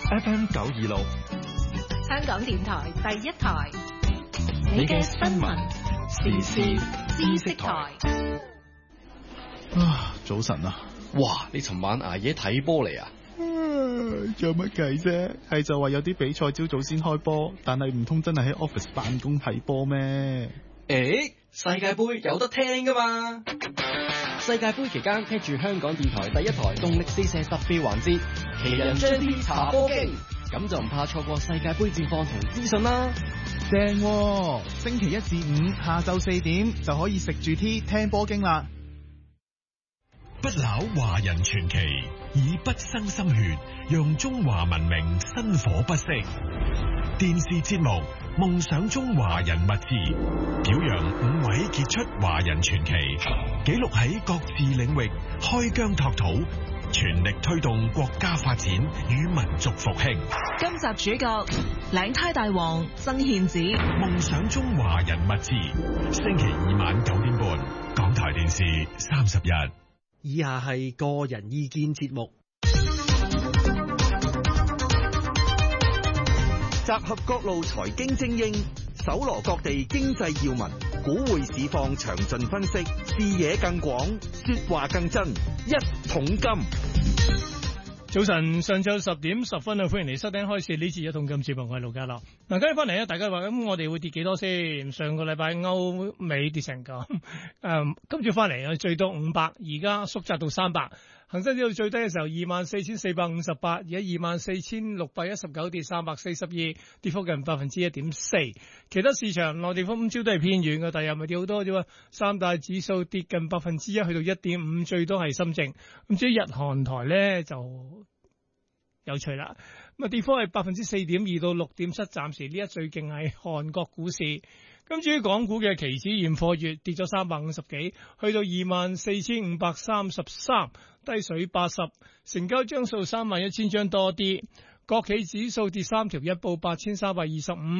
FM 926， 香港電台第一台， 你嘅新聞時事知識台。 啊，早晨啊！ 哇，你尋晚捱夜睇波嚟啊？ 有乜計啫？係就話有啲比賽朝早先開波，但係唔通真係喺 office 辦公睇波咩？ 世界盃有得聽噶嘛？世界盃期間聽住香港電台第一台動力四射特別環節，奇人張啲查波經，咁就唔怕錯過世界盃戰況同資訊啦。 正喎，星期一至五下晝4點就可以食住 tea 聽波經啦。 不朽華人傳奇，以不生心血，讓中華文明薪火不息。電視節目《夢想中華人物誌》，表揚5位傑出華人傳奇，記錄喺各自領域開疆拓土，全力推動國家發展與民族復興。 今集主角領呔大王曾憲梓，《 夢想中華人物誌》，星期二晚9點半，港台電視30日。 以下係個人意見節目，集合各路財經精英，搜羅各地經濟要聞，股匯市況詳盡分析，視野更廣，說話更真，一桶金。 早晨，上晝10點10分啊！歡迎嚟收聽開始呢次一桶金節目，我係盧家樂。嗱，今日翻嚟咧，大家話咁，我哋會跌幾多先？上個禮拜歐美跌成咁，今朝翻嚟啊，最多500，而家縮窄到300。恒生指數最低嘅時候24,458，而家24,619，跌342，跌幅近1.4%。其他市場內地今朝都係偏軟嘅，但係又唔係跌好多啫喎。三大指數跌近1%，去到1.5，最多係深證。咁至於日韓台咧就有趣啦，咁啊跌幅係4.2%到6.7%，暫時呢一最勁係韓國股市。咁至於港股嘅期指現貨月跌咗350幾，去到24,533，低水80，成交張數31,000張多啲。國企指數跌3條1，報8,325。